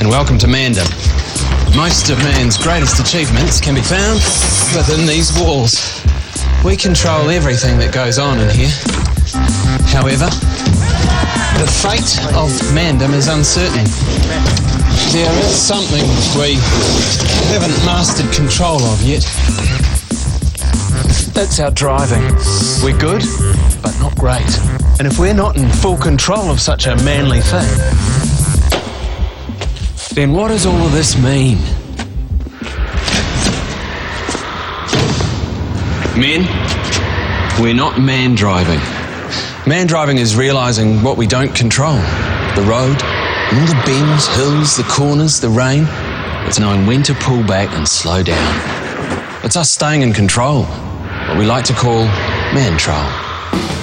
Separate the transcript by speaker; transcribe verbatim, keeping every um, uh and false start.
Speaker 1: and welcome to Mandem. Most of man's greatest achievements can be found within these walls. We control everything that goes on in here. However, the fate of Mandem is uncertain. There is something we haven't mastered control of yet. That's our driving. We're good, but not great. And if we're not in full control of such a manly thing, then what does all of this mean? Men, we're not man driving. Man driving is realising what we don't control. The road, and all the bends, hills, the corners, the rain. It's knowing when to pull back and slow down. It's us staying in control, what we like to call man-trol.